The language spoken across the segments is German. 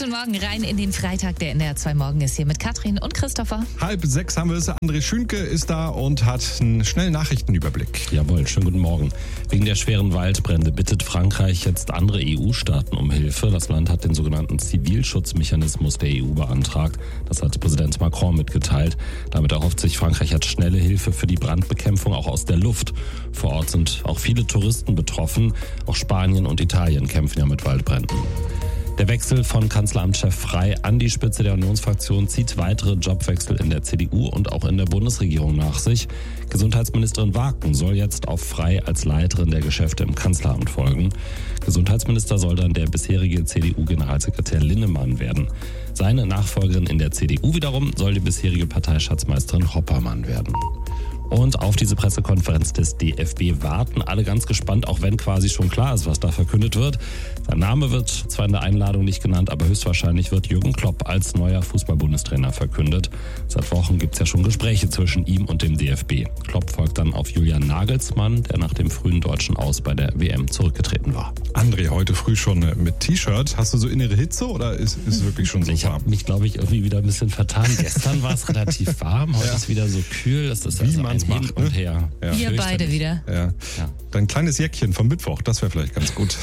Guten Morgen, rein in den Freitag. Der NDR 2 Morgen ist hier mit Katrin und Christopher. 5:30 haben wir es. André Schünke ist da und hat einen schnellen Nachrichtenüberblick. Jawohl, schönen guten Morgen. Wegen der schweren Waldbrände bittet Frankreich jetzt andere EU-Staaten um Hilfe. Das Land hat den sogenannten Zivilschutzmechanismus der EU beantragt. Das hat Präsident Macron mitgeteilt. Damit erhofft sich Frankreich jetzt schnelle Hilfe für die Brandbekämpfung auch aus der Luft. Vor Ort sind auch viele Touristen betroffen. Auch Spanien und Italien kämpfen ja mit Waldbränden. Der Wechsel von Kanzleramtschef Frey an die Spitze der Unionsfraktion zieht weitere Jobwechsel in der CDU und auch in der Bundesregierung nach sich. Gesundheitsministerin Waken soll jetzt auf Frey als Leiterin der Geschäfte im Kanzleramt folgen. Gesundheitsminister soll dann der bisherige CDU-Generalsekretär Linnemann werden. Seine Nachfolgerin in der CDU wiederum soll die bisherige Parteischatzmeisterin Hoppermann werden. Und auf diese Pressekonferenz des DFB warten alle ganz gespannt, auch wenn quasi schon klar ist, was da verkündet wird. Sein Name wird zwar in der Einladung nicht genannt, aber höchstwahrscheinlich wird Jürgen Klopp als neuer Fußball-Bundestrainer verkündet. Seit Wochen gibt es ja schon Gespräche zwischen ihm und dem DFB. Klopp folgt dann auf Julian Nagelsmann, der nach dem frühen deutschen Aus bei der WM zurückgetreten war. André, heute früh schon mit T-Shirt. Hast du so innere Hitze oder ist es wirklich schon so warm? Ich habe mich, glaube ich, irgendwie wieder ein bisschen vertan. Gestern war es relativ warm, heute ist wieder so kühl. Das ist also ein Hin und Her. Ja. Wir beide wieder. Ja. Dein kleines Jäckchen vom Mittwoch, das wäre vielleicht ganz gut.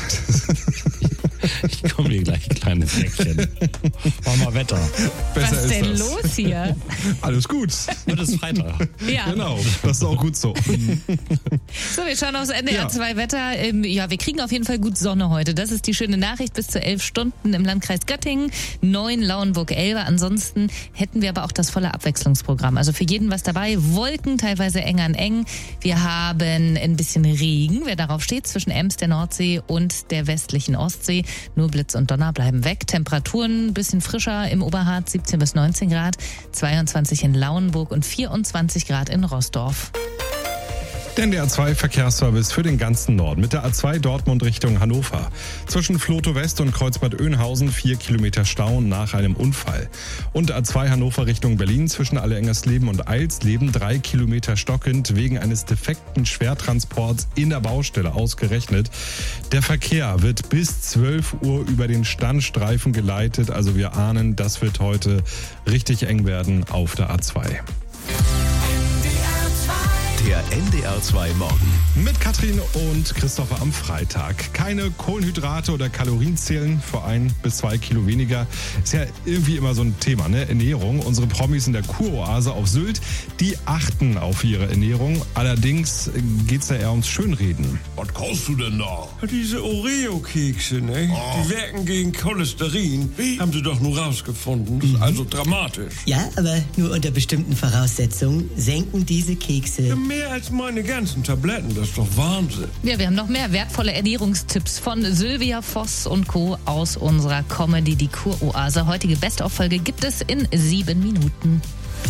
Ich komme hier gleich, kleines Jäckchen. War mal Wetter. Besser Was ist denn das. los hier? Alles gut. Heute ist Freitag. Ja. Genau, das ist auch gut so. So, wir schauen aufs NDR 2 Wetter. Ja, wir kriegen auf jeden Fall gut Sonne heute. Das ist die schöne Nachricht. Bis zu 11 Stunden im Landkreis Göttingen, 9 Lauenburg, Elbe. Ansonsten hätten wir aber auch das volle Abwechslungsprogramm. Also für jeden was dabei. Wolken, teilweise eng an eng. Wir haben ein bisschen Regen, wer darauf steht, zwischen Ems, der Nordsee und der westlichen Ostsee. Nur Blitz und Donner bleiben weg. Temperaturen ein bisschen frischer im Oberharz, 17 bis 19 Grad, 22 in Lauenburg und 24 Grad in Roßdorf. Der NDR 2 Verkehrsservice für den ganzen Norden mit der A2 Dortmund Richtung Hannover. Zwischen Floto West und Kreuzbad Oeynhausen 4 Kilometer Stau nach einem Unfall. Und A2 Hannover Richtung Berlin zwischen Alle-Engersleben und Eilsleben 3 Kilometer stockend wegen eines defekten Schwertransports in der Baustelle ausgerechnet. Der Verkehr wird bis 12 Uhr über den Standstreifen geleitet. Also wir ahnen, das wird heute richtig eng werden auf der A2. Der NDR 2 Morgen. Mit Katrin und Christopher am Freitag. Keine Kohlenhydrate oder Kalorien zählen für 1 bis 2 Kilo weniger. Ist ja irgendwie immer so ein Thema, ne? Ernährung. Unsere Promis in der Kuroase auf Sylt, die achten auf ihre Ernährung. Allerdings geht's da eher ums Schönreden. Was kaufst du denn da? Diese Oreo-Kekse, ne? Oh. Die wirken gegen Cholesterin. Haben sie doch nur rausgefunden. Das ist also dramatisch. Ja, aber nur unter bestimmten Voraussetzungen senken diese Kekse. Mehr als meine ganzen Tabletten, das ist doch Wahnsinn. Ja, wir haben noch mehr wertvolle Ernährungstipps von Sylvia Voss und Co. aus unserer Comedy Die Kuroase. Heutige Best-of-Folge gibt es in 7 Minuten.